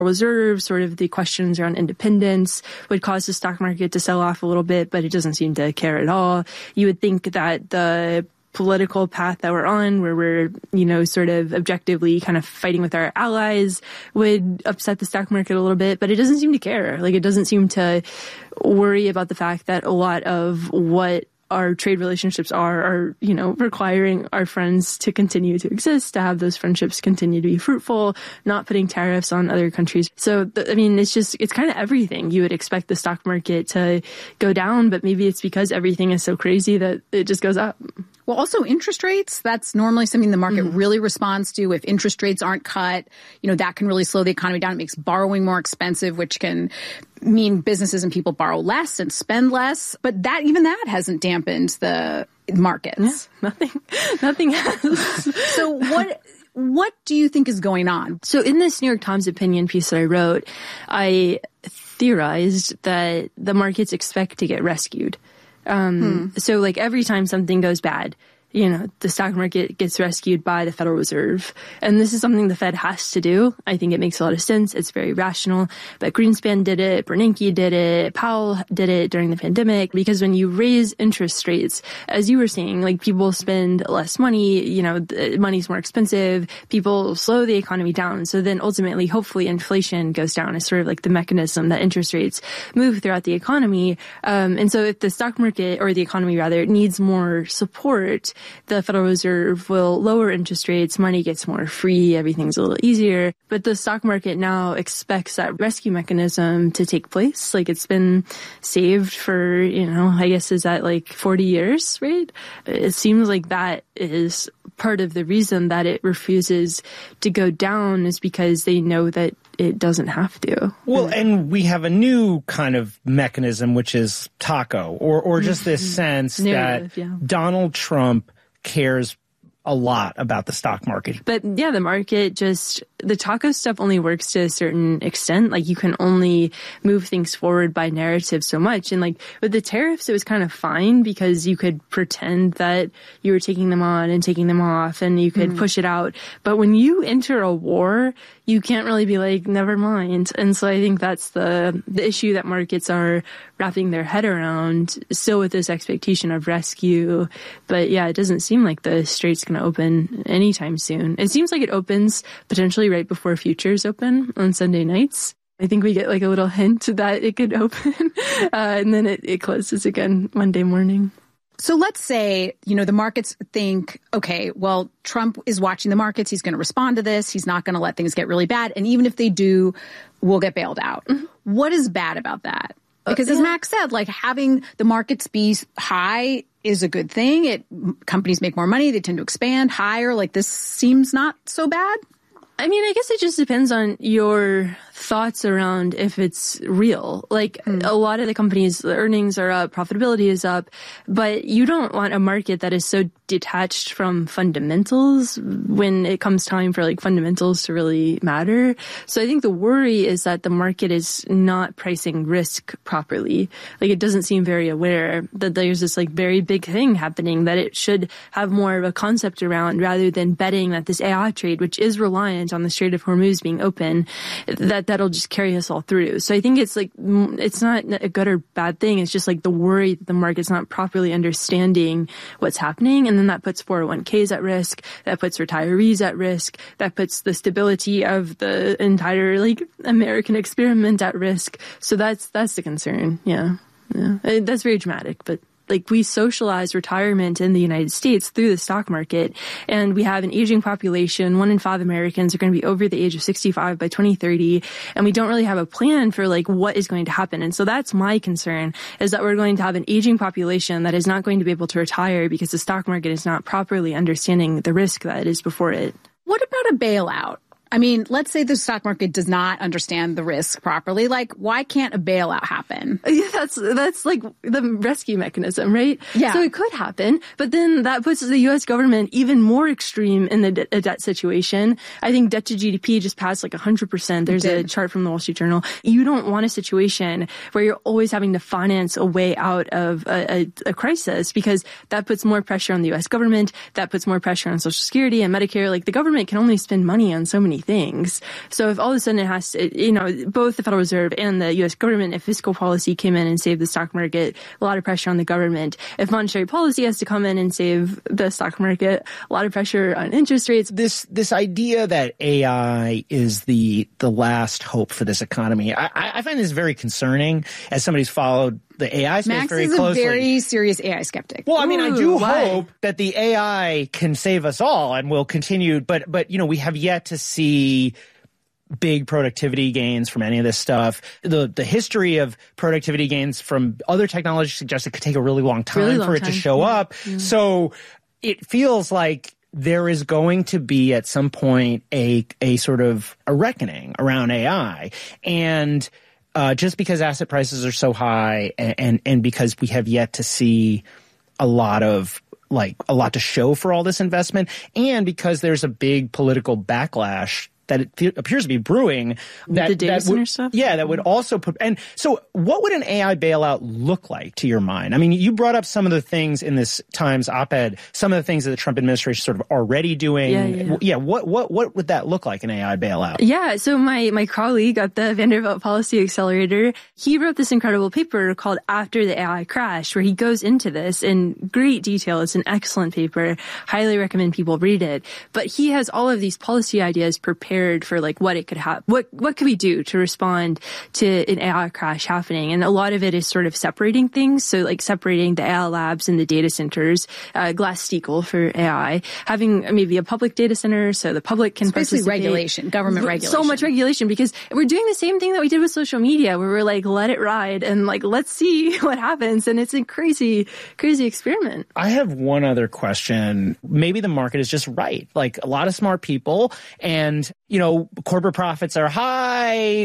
Reserve, sort of the questions around independence would cause the stock market to sell off a little bit, but it doesn't seem to care at all. You would think that the political path that we're on, where we're, sort of objectively kind of fighting with our allies, would upset the stock market a little bit, but it doesn't seem to care. Like, it doesn't seem to worry about the fact that a lot of what our trade relationships are, requiring our friends to continue to exist, to have those friendships continue to be fruitful, not putting tariffs on other countries. So, it's kind of everything. You would expect the stock market to go down, but maybe it's because everything is so crazy that it just goes up. Well, also interest rates, that's normally something the market really responds to. If interest rates aren't cut, that can really slow the economy down. It makes borrowing more expensive, which can mean businesses and people borrow less and spend less. But even that hasn't dampened the markets. Yeah, nothing has. So what do you think is going on? So in this New York Times opinion piece that I wrote, I theorized that the markets expect to get rescued. So like every time something goes bad, the stock market gets rescued by the Federal Reserve. And this is something the Fed has to do. I think it makes a lot of sense. It's very rational. But Greenspan did it. Bernanke did it. Powell did it during the pandemic. Because when you raise interest rates, as you were saying, like people spend less money, money's more expensive. People slow the economy down. So then ultimately, hopefully inflation goes down. It's sort of like the mechanism that interest rates move throughout the economy. And so if the stock market, or the economy rather, needs more support, the Federal Reserve will lower interest rates, money gets more free, everything's a little easier. But the stock market now expects that rescue mechanism to take place. Like it's been saved for, I guess is that like 40 years, right? It seems like that is part of the reason that it refuses to go down, is because they know that it doesn't have to. Well, and we have a new kind of mechanism, which is TACO, or just this sense that Donald Trump cares a lot about the stock market. But yeah, the market the TACO stuff only works to a certain extent. Like you can only move things forward by narrative so much. And like with the tariffs, it was kind of fine because you could pretend that you were taking them on and taking them off and you could push it out. But when you enter a war, you can't really be like, never mind. And so I think that's the issue that markets are wrapping their head around, still with this expectation of rescue. But yeah, it doesn't seem like the strait's going to open anytime soon. It seems like it opens potentially right before futures open on Sunday nights. I think we get like a little hint that it could open and then it closes again Monday morning. So let's say, the markets think, okay, well, Trump is watching the markets. He's going to respond to this. He's not going to let things get really bad. And even if they do, we'll get bailed out. What is bad about that? Because as Max said, like having the markets be high is a good thing. Companies make more money. They tend to expand higher. Like this seems not so bad. I mean, I guess it just depends on your thoughts around if it's real. Like a lot of the companies, the earnings are up, profitability is up, but you don't want a market that is so detached from fundamentals when it comes time for like fundamentals to really matter. So I think the worry is that the market is not pricing risk properly. Like it doesn't seem very aware that there's this like very big thing happening that it should have more of a concept around, rather than betting that this AI trade, which is reliant on the Strait of Hormuz being open, that'll just carry us all through. So I think it's like, it's not a good or bad thing. It's just like the worry that the market's not properly understanding what's happening. And then that puts 401ks at risk. That puts retirees at risk. That puts the stability of the entire like American experiment at risk. So that's the concern. Yeah. That's very dramatic, but like we socialize retirement in the United States through the stock market, and we have an aging population. 1 in 5 Americans are going to be over the age of 65 by 2030, and we don't really have a plan for like what is going to happen. And so that's my concern, is that we're going to have an aging population that is not going to be able to retire because the stock market is not properly understanding the risk that is before it. What about a bailout? I mean, let's say the stock market does not understand the risk properly. Like, why can't a bailout happen? Yeah, that's like the rescue mechanism, right? Yeah. So it could happen, but then that puts the U.S. government even more extreme in the debt situation. I think debt to GDP just passed like 100%. There's a chart from the Wall Street Journal. You don't want a situation where you're always having to finance a way out of a crisis, because that puts more pressure on the U.S. government. That puts more pressure on Social Security and Medicare. Like the government can only spend money on so many many things. So if all of a sudden it has to, both the Federal Reserve and the U.S. government, if fiscal policy came in and saved the stock market, a lot of pressure on the government. If monetary policy has to come in and save the stock market, a lot of pressure on interest rates. This idea that AI is the last hope for this economy, I find this very concerning as somebody who's followed the AI space very closely. Max is a very serious AI skeptic. Well, I mean, I do hope that the AI can save us all and will continue, but we have yet to see big productivity gains from any of this stuff. The history of productivity gains from other technologies suggests it could take a really long time for it to show up. Yeah. So it feels like there is going to be at some point a sort of a reckoning around AI. And just because asset prices are so high and because we have yet to see a lot to show for all this investment, and because there's a big political backlash that it appears to be brewing. The data center stuff? Yeah, that would also put... And so what would an AI bailout look like to your mind? I mean, you brought up some of the things in this Times op-ed, some of the things that the Trump administration is sort of already doing. Yeah, what would that look like, an AI bailout? Yeah, so my colleague at the Vanderbilt Policy Accelerator, he wrote this incredible paper called After the AI Crash, where he goes into this in great detail. It's an excellent paper. Highly recommend people read it. But he has all of these policy ideas prepared for what it could have, what could we do to respond to an AI crash happening? And a lot of it is sort of separating things. So separating the AI labs and the data centers, Glass-Steagall for AI, having maybe a public data center so the public can participate. Basically regulation, government regulation. So much regulation, because we're doing the same thing that we did with social media, where we're let it ride and let's see what happens. And it's a crazy, crazy experiment. I have one other question. Maybe the market is just right. A lot of smart people, and corporate profits are high.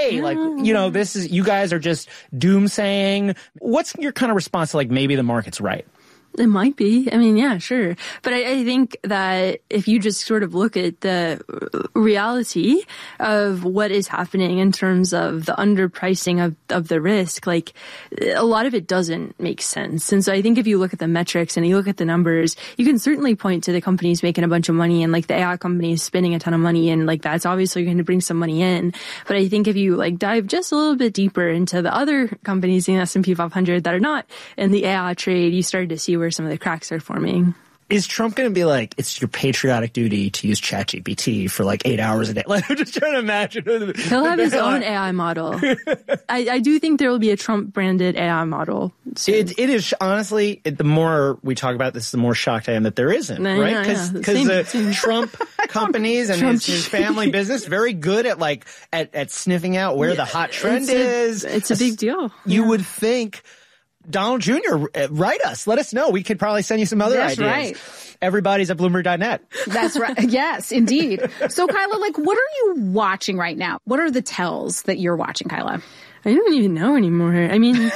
This is, you guys are just doomsaying. What's your kind of response to maybe the market's right? It might be. I mean, yeah, sure. But I think that if you just sort of look at the reality of what is happening in terms of the underpricing of the risk, a lot of it doesn't make sense. And so I think if you look at the metrics and you look at the numbers, you can certainly point to the companies making a bunch of money and the AI companies spending a ton of money, and that's obviously going to bring some money in. But I think if you dive just a little bit deeper into the other companies in the S&P 500 that are not in the AI trade, you start to see where some of the cracks are forming. Is Trump going to be it's your patriotic duty to use ChatGPT for 8 hours a day? I'm just trying to imagine. He'll have his own AI model. I do think there will be a Trump-branded AI model soon. It is, honestly, the more we talk about this, the more shocked I am that there isn't, right? Because the Trump companies and his family business, very good at sniffing out where the hot trend is. It's a big deal. You would think... Donald Jr., write us. Let us know. We could probably send you some other ideas. Right. Everybody's at Bloomberg.net. That's right. Yes, indeed. So, Kyla, what are you watching right now? What are the tells that you're watching, Kyla? I don't even know anymore. I mean,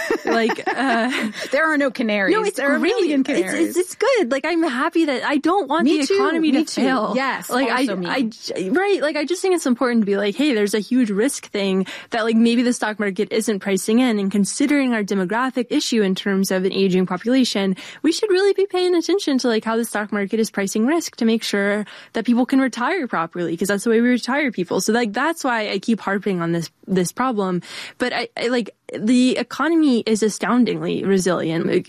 there are no canaries. No, it's there great. Are a million canaries. It's good. I'm happy that I don't want the economy to fail. Yes. Right. I just think it's important to be hey, there's a huge risk thing that maybe the stock market isn't pricing in, and considering our demographic issue in terms of an aging population, we should really be paying attention to how the stock market is pricing risk to make sure that people can retire properly, because that's the way we retire people. So that's why I keep harping on this problem. But the economy is astoundingly resilient.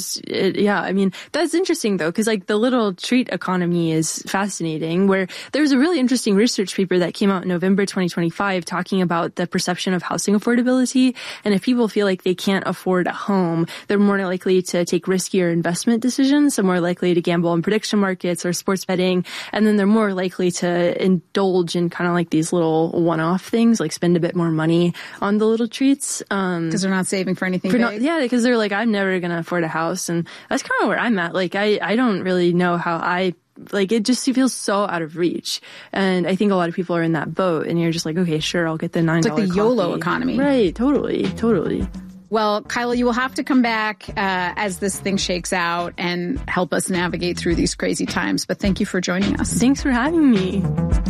I mean, that's interesting though, because the little treat economy is fascinating, where there's a really interesting research paper that came out in November 2025 talking about the perception of housing affordability. And if people feel like they can't afford a home, they're more likely to take riskier investment decisions. So more likely to gamble on prediction markets or sports betting. And then they're more likely to indulge in kind of these little one-off things, spend a bit more money on the little treats. Because they're not saving for anything big. Because they're I'm never going to afford a house. And that's kind of where I'm at. I don't really know how it just feels so out of reach. And I think a lot of people are in that boat. And you're just okay, sure, I'll get the $9 It's the YOLO economy. Right, totally. Well, Kyla, you will have to come back as this thing shakes out and help us navigate through these crazy times. But thank you for joining us. Thanks for having me.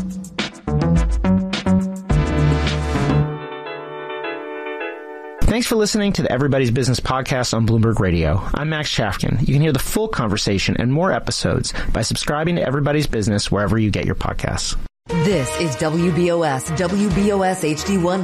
Thanks for listening to the Everybody's Business podcast on Bloomberg Radio. I'm Max Chafkin. You can hear the full conversation and more episodes by subscribing to Everybody's Business wherever you get your podcasts. This is WBOS HD1